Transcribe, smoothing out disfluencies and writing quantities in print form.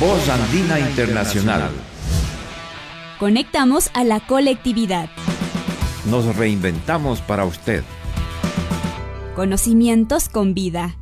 Voz Andina Internacional. Conectamos a la colectividad. Nos reinventamos para usted. Conocimientos con vida.